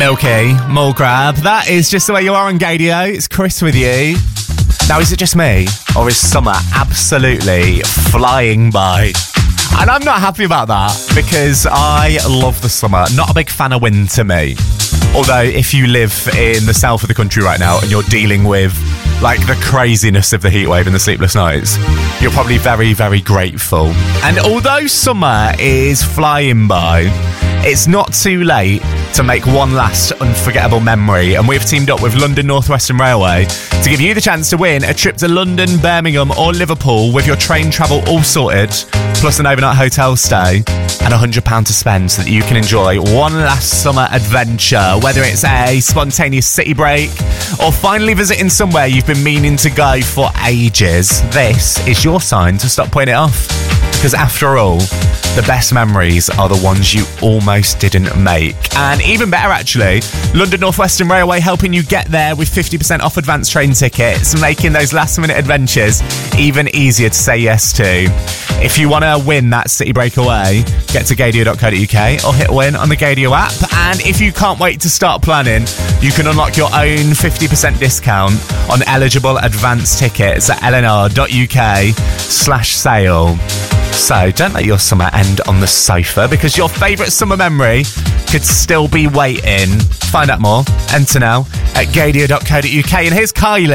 Milky, Mulgrab, that is just the way you are on Gadio. It's Chris with you. Now, is it just me, or is summer absolutely flying by? And I'm not happy about that, because I love the summer. Not a big fan of winter, me. Although, if you live in the south of the country right now and you're dealing with, like, the craziness of the heatwave and the sleepless nights, you're probably very, very grateful. And although summer is flying by, it's not too late to make one last unforgettable memory, and we've teamed up with London North Western Railway to give you the chance to win a trip to London, Birmingham or Liverpool with your train travel all sorted, plus an overnight hotel stay and £100 to spend so that you can enjoy one last summer adventure, whether it's a spontaneous city break or finally visiting somewhere you've been meaning to go for ages. This is your sign to stop putting it off, because after all, the best memories are the ones you almost didn't make. And even better, actually, London North Western Railway helping you get there with 50% off advance train tickets, making those last-minute adventures even easier to say yes to. If you want to win that city breakaway, get to gadio.co.uk or hit win on the Gadio app. And if you can't wait to start planning, you can unlock your own 50% discount on eligible advance tickets at lnr.uk/sale. So don't let your summer end on the sofa, because your favourite summer memory could still be waiting. Find out more. Enter now at gadio.co.uk. And here's Kylie.